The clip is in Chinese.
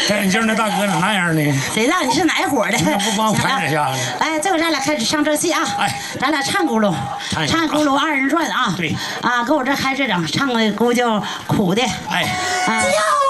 你今儿那大哥咋那样呢？ 谁让你是哪伙的？ 不帮我盘点下子。 哎，这回咱俩开始唱这戏啊！ 哎， 咱俩唱轱辘，唱轱辘二人转啊！ 对啊，搁我这开始整，唱的估计苦的。 哎， 啊。